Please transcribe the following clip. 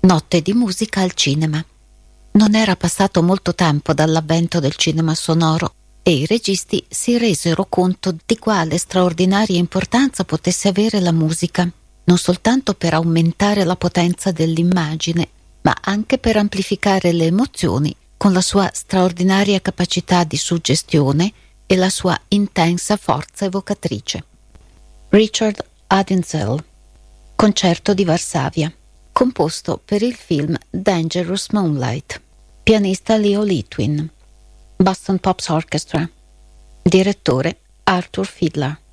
Notte di musica al cinema. Non era passato molto tempo dall'avvento del cinema sonoro e i registi si resero conto di quale straordinaria importanza potesse avere la musica, non soltanto per aumentare la potenza dell'immagine, ma anche per amplificare le emozioni con la sua straordinaria capacità di suggestione e la sua intensa forza evocatrice. Richard Adinzel, Concerto di Varsavia, composto per il film Dangerous Moonlight. Pianista Leo Litwin. Boston Pops Orchestra. Direttore Arthur Fiedler.